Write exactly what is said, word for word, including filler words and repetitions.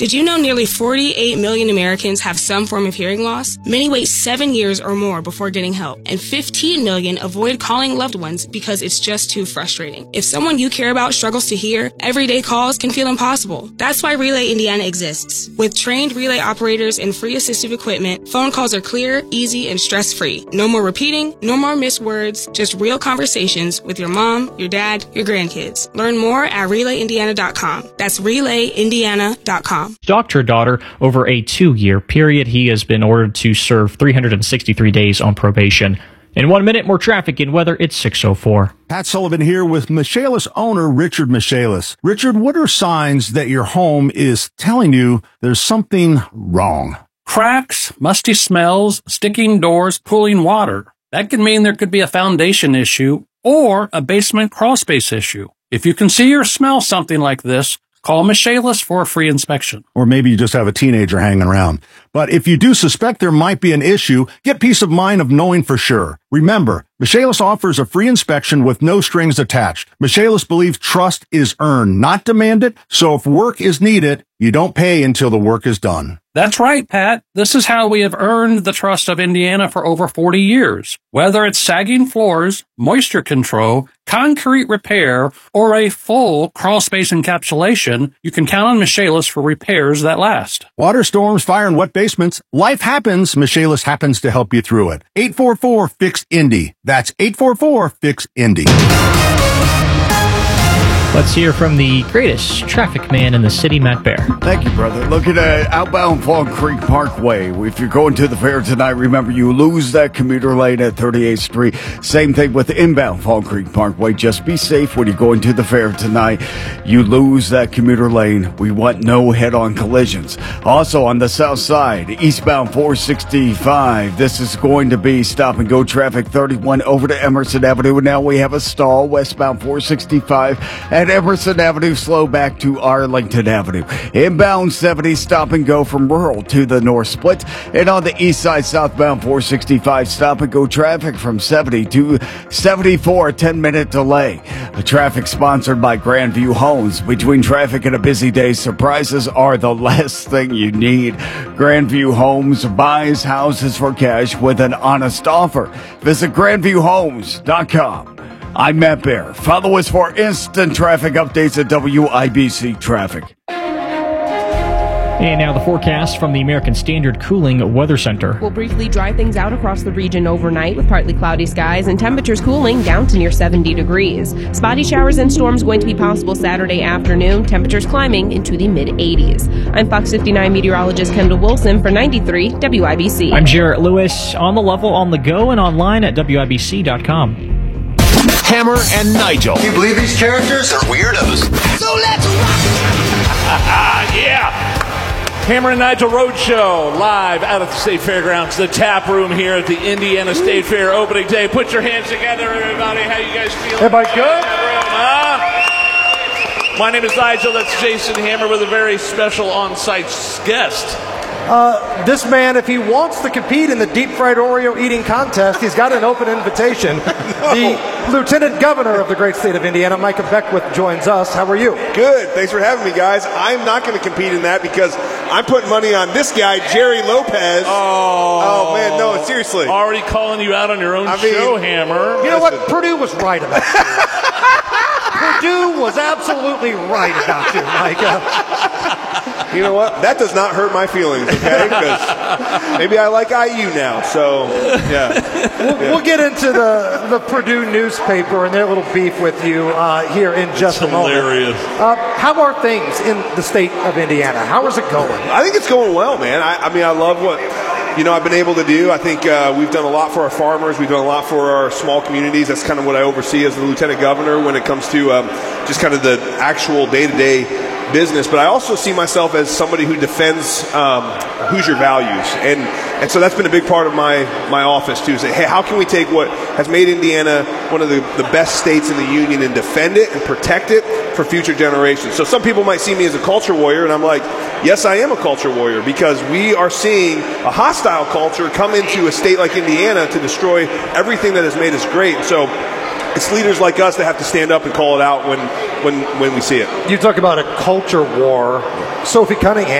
Did you know nearly forty-eight million Americans have some form of hearing loss? Many wait seven years or more before getting help, and fifteen million avoid calling loved ones because it's just too frustrating. If someone you care about struggles to hear, everyday calls can feel impossible. That's why Relay Indiana exists. With trained relay operators and free assistive equipment, phone calls are clear, easy, and stress-free. No more repeating, no more missed words, just real conversations with your mom, your dad, your grandkids. Learn more at relay indiana dot com. That's relay indiana dot com. Doctor daughter, over a two-year period, he has been ordered to serve three hundred sixty-three days on probation. In one minute, more traffic and weather. It's six oh four. Pat Sullivan here with Michaelis owner Richard Michaelis. Richard, what are signs that your home is telling you there's something wrong? Cracks, musty smells, sticking doors, pooling water. That could mean there could be a foundation issue or a basement crawl space issue. If you can see or smell something like this, call Michaelis for a free inspection. Or maybe you just have a teenager hanging around. But if you do suspect there might be an issue, get peace of mind of knowing for sure. Remember, Michaelis offers a free inspection with no strings attached. Michaelis believes trust is earned, not demanded. So if work is needed, you don't pay until the work is done. That's right, Pat. This is how we have earned the trust of Indiana for over forty years. Whether it's sagging floors, moisture control, concrete repair, or a full crawl space encapsulation, you can count on Michaelis for repairs that last. Water storms, fire, and wet basements. Life happens. Michaelis happens to help you through it. eight four four, F I X, Indy. That's eight four four, F I X, Indy. Let's hear from the greatest traffic man in the city, Matt Bear. Thank you, brother. Looking at outbound Fall Creek Parkway. If you're going to the fair tonight, remember you lose that commuter lane at thirty-eighth Street. Same thing with inbound Fall Creek Parkway. Just be safe when you're going to the fair tonight. You lose that commuter lane. We want no head-on collisions. Also on the south side, eastbound four sixty-five. This is going to be stop-and-go traffic thirty-one over to Emerson Avenue. Now we have a stall westbound four sixty-five at Emerson Avenue, slow back to Arlington Avenue. Inbound seventy, stop and go from Rural to the North Split. And on the east side, southbound four sixty-five, stop and go traffic from seventy to seventy-four, a ten minute delay. The traffic sponsored by Grandview Homes. Between traffic and a busy day, surprises are the last thing you need. Grandview Homes buys houses for cash with an honest offer. Visit grandview homes dot com. I'm Matt Bear. Follow us for instant traffic updates at W I B C Traffic. And now the forecast from the American Standard Cooling Weather Center. We'll briefly dry things out across the region overnight with partly cloudy skies and temperatures cooling down to near seventy degrees. Spotty showers and storms going to be possible Saturday afternoon, temperatures climbing into the mid eighties. I'm Fox fifty-nine meteorologist Kendall Wilson for ninety-three W I B C. I'm Jarrett Lewis, on the level, on the go, and online at W I B C dot com. Hammer and Nigel. Do you believe these characters are weirdos? So let's rock! Yeah! Hammer and Nigel Roadshow, live out at the State Fairgrounds, the tap room here at the Indiana State Fair opening day. Put your hands together, everybody. How you guys feeling? Everybody good? Room, huh? My name is Nigel. That's Jason Hammer with a very special on-site guest. Uh, this man, if he wants to compete in the deep fried Oreo eating contest, he's got an open invitation. No. The Lieutenant Governor of the great state of Indiana, Micah Beckwith, joins us. How are you? Good. Thanks for having me, guys. I'm not going to compete in that because I'm putting money on this guy, Jerry Lopez. Oh, oh man, no, seriously. Already calling you out on your own I mean, show, Hammer. You know what? Purdue was right about you. Purdue was absolutely right about you, Micah. You know what? That does not hurt my feelings, okay? Because maybe I like I U now, so, yeah. We'll, yeah. we'll get into the, the Purdue newspaper and their little beef with you uh, here in just it's a moment. Hilarious. Uh, how are things in the state of Indiana? How is it going? I think it's going well, man. I, I mean, I love what, you know, I've been able to do. I think uh, we've done a lot for our farmers. We've done a lot for our small communities. That's kind of what I oversee as the Lieutenant Governor when it comes to um, just kind of the actual day-to-day business, but I also see myself as somebody who defends um, Hoosier values, and and so that's been a big part of my my office too. Say, hey, how can we take what has made Indiana one of the, the best states in the union and defend it and protect it for future generations? So some people might see me as a culture warrior, and I'm like, yes, I am a culture warrior because we are seeing a hostile culture come into a state like Indiana to destroy everything that has made us great. So it's leaders like us that have to stand up and call it out when when when we see it. You talk about a culture war. Sophie Cunningham